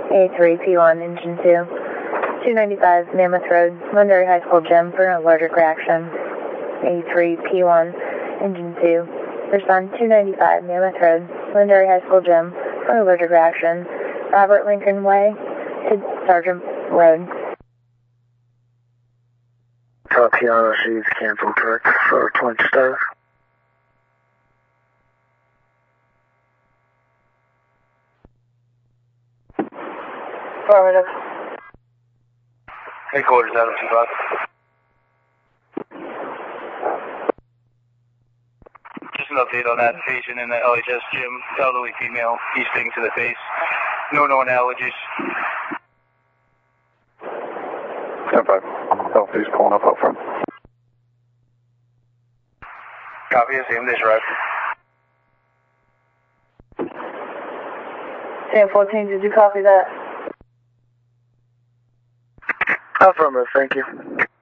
A3P1, Engine 2, 295 Mammoth Road, Londonderry High School Gym for an allergic reaction. A3P1, Engine 2, respond 295 Mammoth Road, Londonderry High School Gym for an allergic reaction. Robert Lincoln Way to Sergeant Road. Tatiana receives canceled correct for Twin Stars. Affirmative. Headquarters, Adam 25. Just an update on that patient in the LHS gym, elderly female, bee sting to the face. No known allergies. 10-5. He's pulling up front. Copy, same dish, right? Sam 14, did you copy that? Affirmative, thank you.